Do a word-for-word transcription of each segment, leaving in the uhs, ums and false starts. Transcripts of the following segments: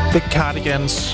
The Cardigans.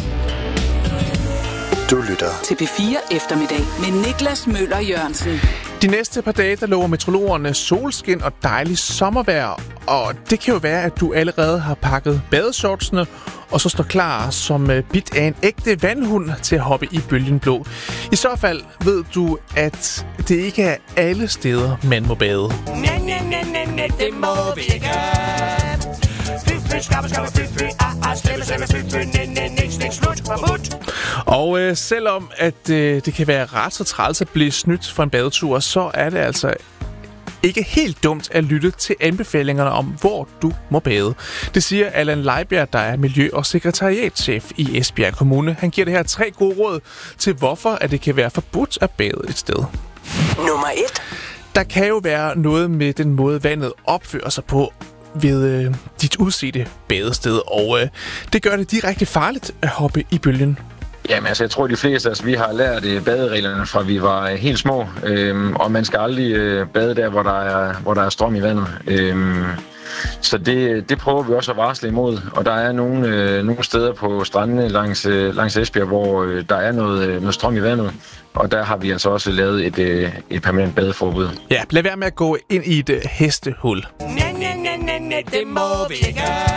Du lytter til P fire Eftermiddag med Niklas Møller Jørgensen. De næste par dage, der lover meteorologerne solskin og dejligt sommervejr. Og det kan jo være, at du allerede har pakket badeshortsene, og så står klar som bit af en ægte vandhund til at hoppe i bølgen blå. I så fald ved du, at det ikke er alle steder, man må bade. Næ, næ, næ, næ, næ, det må vi ikke. Fy, fy, skabbe, skabbe, fy, fy, ah, ah, slemme, slemme, fy, fy, næ, næ, næ, slik, slut, forbudt. Og øh, selvom at øh, det kan være ret så træls at blive snydt for en badetur, så er det altså ikke helt dumt at lytte til anbefalingerne om, hvor du må bade. Det siger Allan Leibjerg, der er miljø- og sekretariatschef i Esbjerg Kommune. Han giver det her tre gode råd til, hvorfor at det kan være forbudt at bade et sted. Nummer et. Der kan jo være noget med den måde, vandet opfører sig på ved øh, dit udsete badested, og øh, det gør det direkte farligt at hoppe i bølgen. Jamen altså, jeg tror, de fleste af os, vi har lært øh, badereglerne fra vi var øh, helt små, øhm, og man skal aldrig øh, bade der, hvor der er, hvor der er strøm i vandet. Øhm, så det, det prøver vi også at varsle imod, og der er nogle, øh, nogle steder på strandene langs, øh, langs Esbjerg, hvor øh, der er noget, øh, noget strøm i vandet, og der har vi altså også lavet et, øh, et permanent badeforbud. Ja, lad være med at gå ind i et øh, hestehul. Næ, næ, næ, næ, næ, det må vi ikke.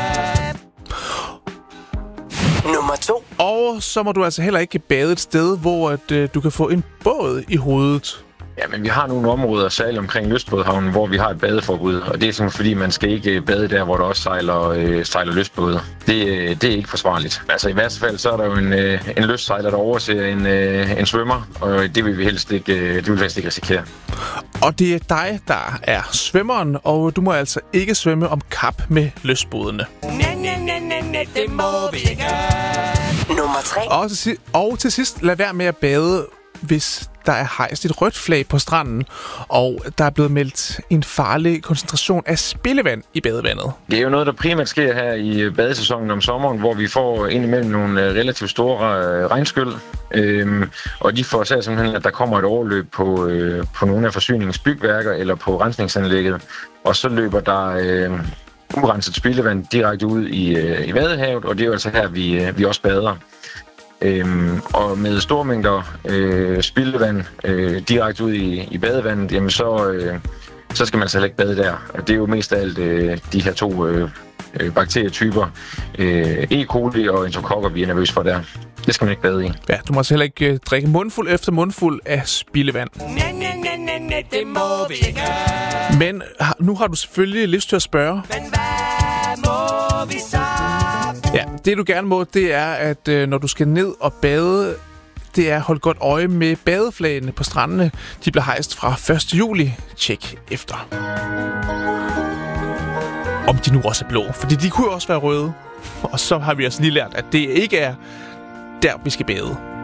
Nummer to. Og så må du altså heller ikke bade et sted, hvor at, øh, du kan få en båd i hovedet. Ja, men vi har nogle områder, særligt omkring Lystbådehavnen, hvor vi har et badeforbud. Og det er simpelthen fordi, man skal ikke bade der, hvor der også sejler, øh, sejler lystbåde. Det, det er ikke forsvarligt. Altså i værste fald, så er der jo en, øh, en lystsejler, der overser en, øh, en svømmer. Og det vil vi helst ikke, øh, det vil vi helst ikke risikere. Og det er dig, der er svømmeren, og du må altså ikke svømme om kap med lystbådene. Næ, næ, næ, næ, næ, det må vi ikke. Nummer tre. Og til, si- og til sidst, lad være med at bade, hvis der er hejst et rødt flag på stranden, og der er blevet meldt en farlig koncentration af spildevand i badevandet. Det er jo noget, der primært sker her i badesæsonen om sommeren, hvor vi får indimellem nogle relativt store regnskyl. Øhm, og de forårsager simpelthen, at der kommer et overløb på, øh, på nogle af forsyningens bygværker eller på rensningsanlægget, og så løber der øh, urenset spildevand direkte ud i, øh, i Vadehavet, og det er jo altså her, vi, øh, vi også bader. Øhm, og med store mængder øh, spildevand øh, direkte ud i, i badevandet, jamen så, øh, så skal man altså ikke bade der. Og det er jo mest af alt øh, de her to øh, bakterietyper, øh, E. coli og enterokokker, vi er nervøse for der. Det skal man ikke bade i. Ja, du må altså heller ikke øh, drikke mundfuld efter mundfuld af spildevand. Næ, næ, næ, næ, næ, det må vi ikke. Men har, nu har du selvfølgelig lyst til at spørge. Men hvad må vi så? Ja, det du gerne må, det er, at øh, når du skal ned og bade, det er at holde godt øje med badeflagene på strandene. De bliver hejst fra første juli. Tjek efter. Om de nu også er blå, fordi de kunne også være røde. Og så har vi også lige lært, at det ikke er der, vi skal bade.